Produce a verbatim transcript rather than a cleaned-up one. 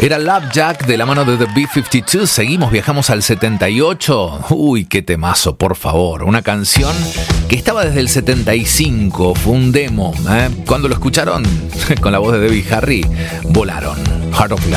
Era Love Jack de la mano de The B cincuenta y dos. Seguimos, viajamos al setenta y ocho. Uy, qué temazo, por favor. Una canción que estaba desde el setenta y cinco. Fue un demo. ¿eh? Cuando lo escucharon con la voz de Debbie Harry, volaron. Heart of